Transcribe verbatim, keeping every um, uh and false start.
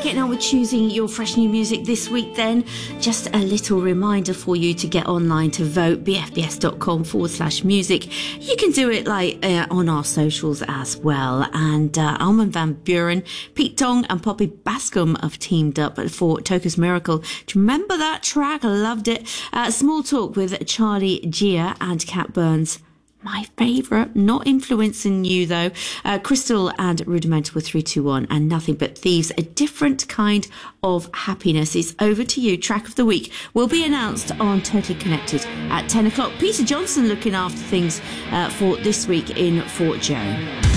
getting on with choosing your fresh new music this week then? Just a little reminder for you to get online to vote, bfbs.com forward slash music. You can do it like uh, on our socials as well. And uh, Armin van Buuren, Pete Tong and Poppy Bascom have teamed up for Toka's Miracle. Do you remember that track? I loved it. Uh, small Talk with Charlie Gia and Cat Burns. My favourite, not influencing you though. Uh, Crystal and Rudimental with three two one and Nothing But Thieves. A different kind of happiness is over to you. Track of the week will be announced on Totally Connected at ten o'clock. Peter Johnson looking after things uh, for this week in Fort Joe.